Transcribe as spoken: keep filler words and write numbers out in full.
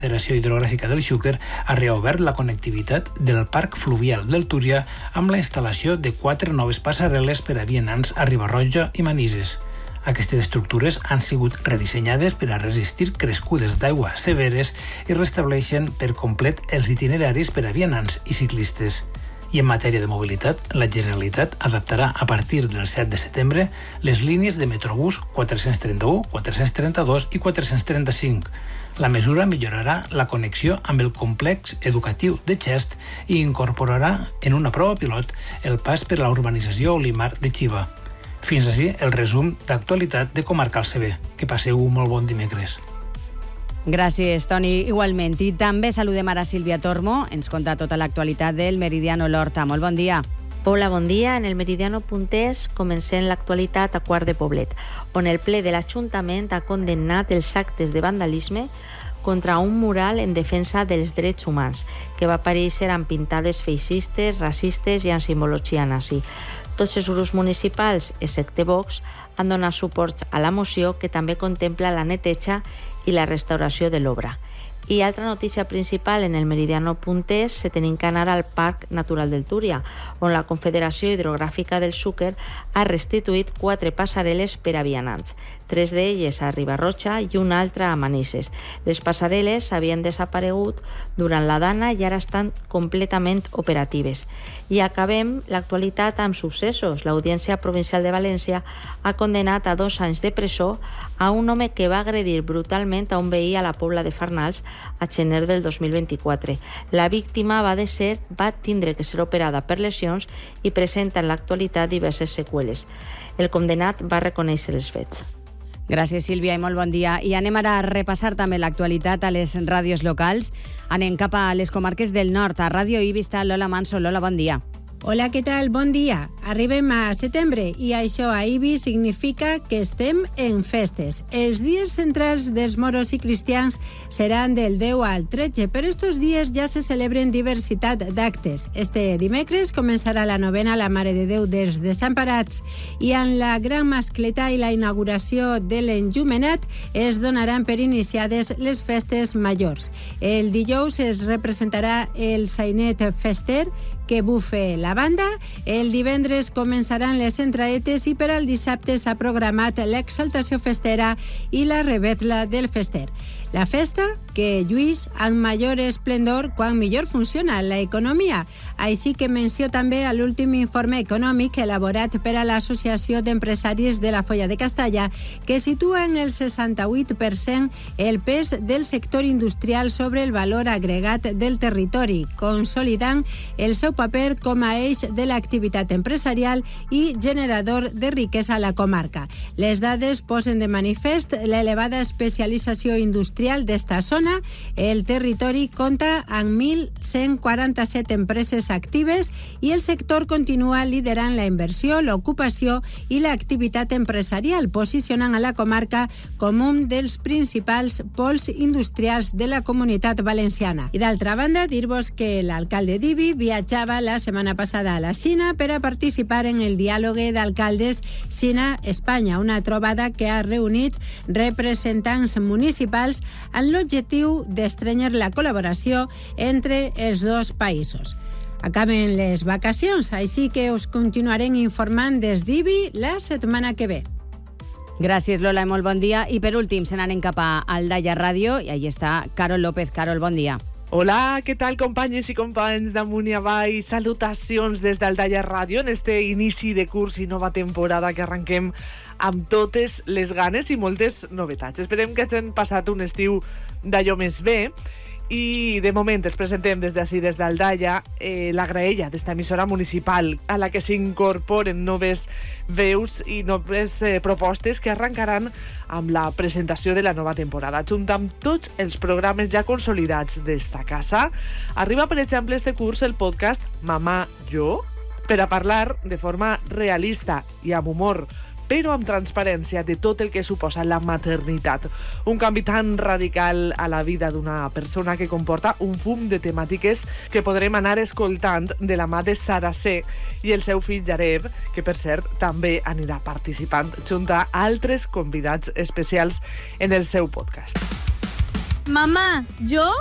La Federació Hidrogràfica del Xúquer ha reobert la connectivitat del parc fluvial del Túria amb la instal·lació de quatre noves passarel·les per a vianants a Riba-roja i Manises. Aquestes estructures han sigut redissenyades per a resistir crescudes d'aigua severes i restableixen per complet els itineraris per a vianants i ciclistes. I en matèria de mobilitat, la Generalitat adaptarà a partir del set de setembre les línies de Metrobús quatre-cents trenta-u, quatre-cents trenta-dos i quatre-cents trenta-cinc. La mesura millorarà la connexió amb el complex educatiu de Xest i incorporarà en una prova pilot el pas per la urbanització Olimar de Xiva. Fins així el resum d'actualitat de Comarcal C B. Que passeu un molt bon dimecres. Gràcies, Toni. Igualment. I també saludem ara Sílvia Tormo. Ens conta tota l'actualitat del Meridiano l'Horta. Molt bon dia. Hola, bon dia. En el Meridiano.es comencem l'actualitat a Quart de Poblet, on el ple de l'Ajuntament ha condemnat els actes de vandalisme contra un mural en defensa dels drets humans, que va aparèixer amb pintades feixistes, racistes i amb simbologia nazi. Tots els grups municipals, excepte Vox, han donat suport a la moció, que també contempla la neteja i la restauració de l'obra. I altra notícia principal en el Meridiano.es se tenim que anar al Parc Natural del Túria, on la Confederació Hidrogràfica del Xúquer ha restituït quatre passarel·les per a vianants, tres d'elles a Riba-roja i una altra a Manises. Les passarel·les havien desaparegut durant la dana i ara estan completament operatives. I acabem l'actualitat amb successos. L'Audiència Provincial de València ha condenat a dos anys de presó a un home que va agredir brutalment a un veí a la Pobla de Farnals a gener del dos mil vint-i-quatre. La víctima va, de ser, va tindre que ser operada per lesions i presenta en l'actualitat diverses seqüeles. El condemnat va reconèixer els fets. Gràcies, Sílvia, i molt bon dia. I anem ara a repassar també l'actualitat a les ràdios locals. Anem cap a les comarques del nord. A Ràdio Ibi està Lola Manso. Lola, bon dia. Hola, què tal? Bon dia. Arribem a setembre i això a Ibi significa que estem en festes. Els dies centrals dels moros i cristians seran del deu al tretze, però estos dies ja se celebren diversitat d'actes. Este dimecres començarà la novena a la Mare de Déu dels Desemparats i en la gran mascleta i la inauguració de l'enllumenat es donaran per iniciades les festes majors. El dijous es representarà el sainet fester que bufe la banda. El divendres començaran les entraetes i per al dissabte s'ha programat l'exaltació festera i la revetla del fester. La festa que lluís amb major esplendor quan millor funciona l'economia. Així que menció també a l'últim informe econòmic elaborat per a l'Associació d'Empresaris de la Folla de Castalla, que situa en el seixanta-vuit per cent el pes del sector industrial sobre el valor agregat del territori, consolidant el seu paper com a eix de l'activitat empresarial i generador de riquesa a la comarca. Les dades posen de manifest l'elevada especialització industrial d'esta zona. El territori compta amb mil cent quaranta-set empreses actives i el sector continua liderant la inversió, l'ocupació i l'activitat empresarial, posicionant a la comarca com un dels principals pols industrials de la Comunitat Valenciana. I d'altra banda, dir-vos que l'alcalde d'Ibi viatjava la setmana passada a la Xina per a participar en el diàlogue d'alcaldes Xina-Espanya, una trobada que ha reunit representants municipals amb l'objectiu d'estrènyer la col·laboració entre els dos països. Acaben les vacacions, així que us continuarem informant des d'Ibi la setmana que ve. Gràcies, Lola, i molt bon dia. I per últim, se n'anem cap a Aldaia Ràdio i allà està Carol López. Carol, bon dia. Hola, què tal, companyes i companys d'Amunt i Avall? Salutacions des d'Aldaia Ràdio en este inici de curs i nova temporada que arrenquem amb totes les ganes i moltes novetats. Esperem que hagin passat un estiu d'allò més bé. I de moment ens presentem des d'ací, des d'Aldaia, eh, la graella d'esta emissora municipal a la que s'incorporen noves veus i noves eh, propostes que arrencaran amb la presentació de la nova temporada. Junt amb tots els programes ja consolidats d'esta casa, arriba, per exemple, este curs el podcast Mamà Jo, per a parlar de forma realista i amb humor, però amb transparència de tot el que suposa la maternitat. Un canvi tan radical a la vida d'una persona que comporta un fum de temàtiques que podrem anar escoltant de la mà de Sara C i el seu fill Jarev, que per cert també anirà participant junt a altres convidats especials en el seu podcast. Mamà, jo